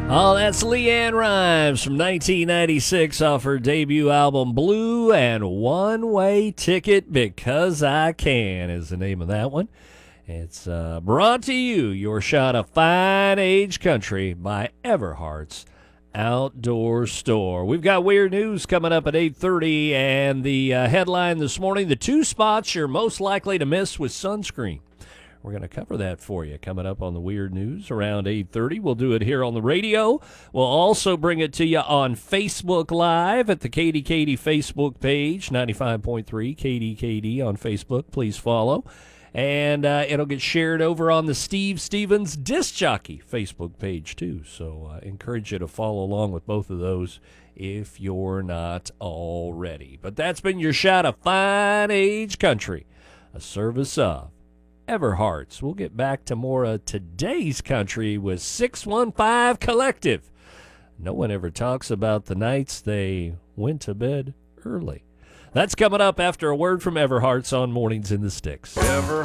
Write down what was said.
Oh, that's Leanne Rimes from 1996 off her debut album Blue, and One Way Ticket Because I Can is the name of that one. It's brought to you, your shot of fine age country by Everhart's Outdoor Store. We've got weird news coming up at 8:30, and the headline this morning, the two spots you're most likely to miss with sunscreen. We're going to cover that for you coming up on the Weird News around 8:30. We'll do it here on the radio. We'll also bring it to you on Facebook Live at the KDKD Facebook page, 95.3 KDKD on Facebook. Please follow. And it'll get shared over on the Steve Stevens Disc Jockey Facebook page, too. So encourage you to follow along with both of those if you're not already. But that's been your shot of fine age country, a service of Everhart's. We'll get back to more of today's country with 615 Collective. No one ever talks about the nights they went to bed early. That's coming up after a word from Everhart's on Mornings in the Sticks.